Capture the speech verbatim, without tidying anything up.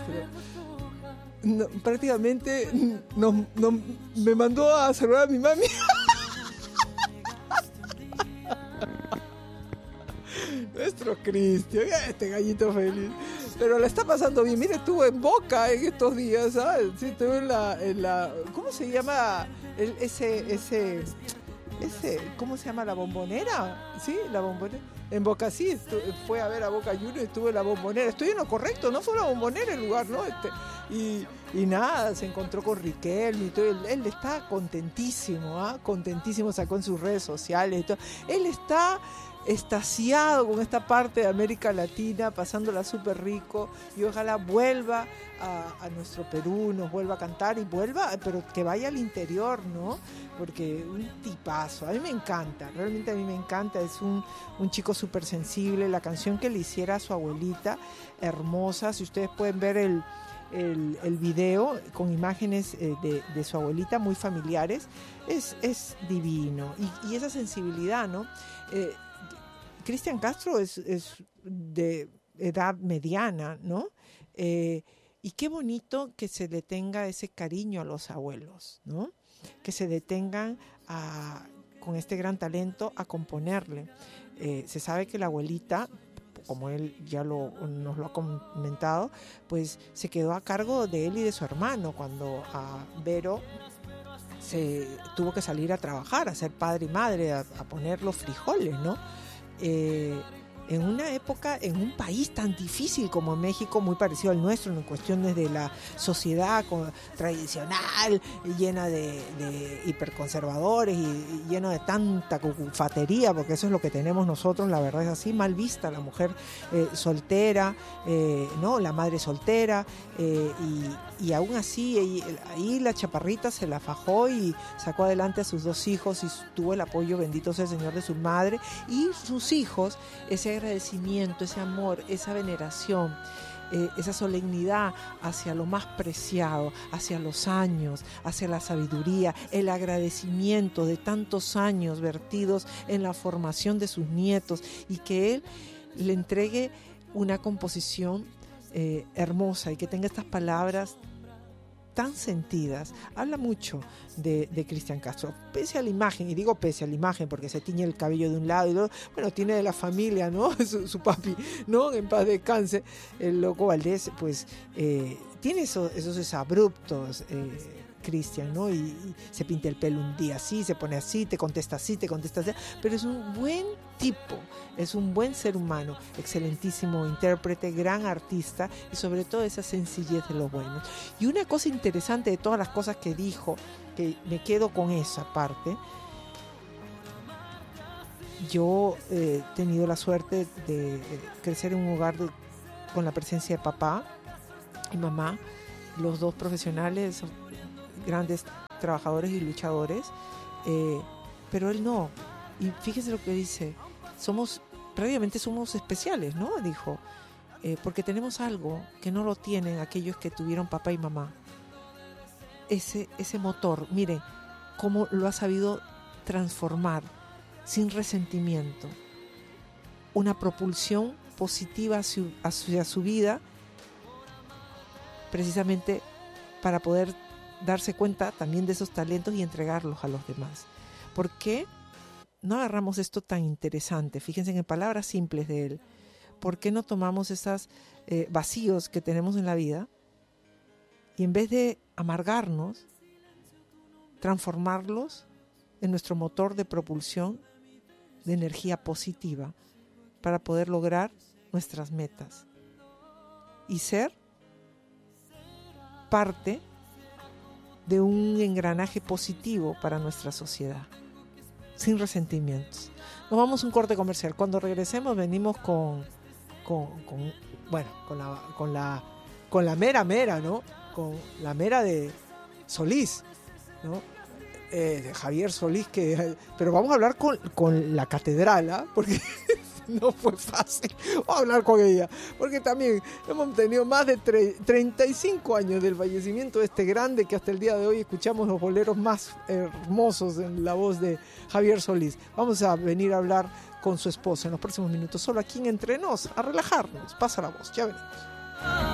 Castro no, prácticamente no, no, me mandó a saludar a mi mami. Nuestro Cristian, este gallito feliz. Pero la está pasando bien. Mire, estuvo en Boca en estos días, ¿sabes? Sí, estuvo en la, en la... ¿Cómo se llama? El, ese, ese... ese... ¿Cómo se llama? ¿La Bombonera? ¿Sí? La Bombonera. En Boca sí, estu- fue a ver a Boca Juniors, estuvo en la Bombonera. Estoy en lo correcto, no fue la Bombonera el lugar, ¿no? Este, y, y nada, se encontró con Riquelme y todo. Él, él está contentísimo, ¿ah? ¿eh? Contentísimo, sacó en sus redes sociales y todo. Él está extasiado con esta parte de América Latina, pasándola súper rico, y ojalá vuelva a, a nuestro Perú, nos vuelva a cantar y vuelva, pero que vaya al interior, ¿no? Porque un tipazo, a mí me encanta, realmente a mí me encanta, es un, un chico súper sensible. La canción que le hiciera a su abuelita, hermosa, si ustedes pueden ver el El, el video con imágenes eh, de, de su abuelita muy familiares, es, es divino, y, y esa sensibilidad, ¿no? Eh, Cristian Castro es, es de edad mediana, ¿no? Eh, y qué bonito que se le tenga ese cariño a los abuelos, ¿no? Que se detengan a, con este gran talento a componerle. Eh, se sabe que la abuelita, como él ya lo, nos lo ha comentado, pues se quedó a cargo de él y de su hermano cuando a Vero se tuvo que salir a trabajar, a ser padre y madre, a, a poner los frijoles, ¿no? Eh, en una época, en un país tan difícil como México, muy parecido al nuestro en cuestiones de la sociedad tradicional, llena de, de hiperconservadores y, y lleno de tanta cucufatería, porque eso es lo que tenemos nosotros, la verdad es así, mal vista la mujer eh, soltera, eh, ¿no? La madre soltera, eh, y, y aún así ahí, ahí la chaparrita se la fajó y sacó adelante a sus dos hijos y tuvo el apoyo, bendito sea el Señor, de su madre y sus hijos, ese agradecimiento, ese amor, esa veneración, eh, esa solemnidad hacia lo más preciado, hacia los años, hacia la sabiduría, el agradecimiento de tantos años vertidos en la formación de sus nietos, y que él le entregue una composición eh, hermosa y que tenga estas palabras tan sentidas. Habla mucho de, de Cristian Castro, pese a la imagen, y digo pese a la imagen porque se tiñe el cabello de un lado y luego, bueno, tiene de la familia, ¿no? Su, su papi, ¿no? En paz descanse, el loco Valdés, pues eh, tiene eso, esos abruptos, eh, Cristian, ¿no? Y, y se pinta el pelo un día así, se pone así, te contesta así, te contesta así, pero es un buen tipo, es un buen ser humano, excelentísimo intérprete, gran artista, y sobre todo esa sencillez de lo bueno. Y una cosa interesante de todas las cosas que dijo, que me quedo con esa parte, yo eh, he tenido la suerte de crecer en un hogar de, con la presencia de papá y mamá, los dos profesionales, grandes trabajadores y luchadores, eh, pero él no. Y fíjese lo que dice, somos, prácticamente somos especiales, ¿no? Dijo, eh, porque tenemos algo que no lo tienen aquellos que tuvieron papá y mamá. Ese, ese motor, mire, cómo lo ha sabido transformar, sin resentimiento, una propulsión positiva hacia, hacia su vida, precisamente para poder darse cuenta también de esos talentos y entregarlos a los demás. ¿Por qué no agarramos esto tan interesante? Fíjense en palabras simples de él. ¿Por qué no tomamos esos eh, vacíos que tenemos en la vida y en vez de amargarnos, transformarlos en nuestro motor de propulsión de energía positiva para poder lograr nuestras metas y ser parte de un engranaje positivo para nuestra sociedad, sin resentimientos? Nos vamos a un corte comercial. Cuando regresemos venimos con, con, con bueno, con la, con la, con la mera mera, ¿no? Con la mera de Solís, ¿no? Eh, de Javier Solís, que, pero vamos a hablar con, con la catedral, ¿eh? Porque no fue fácil. Vamos a hablar con ella, porque también hemos tenido más de tre- treinta y cinco años del fallecimiento de este grande, que hasta el día de hoy escuchamos los boleros más hermosos en la voz de Javier Solís. Vamos a venir a hablar con su esposa en los próximos minutos, solo aquí en Entre Nos, a relajarnos. Pasa la voz, ya venimos.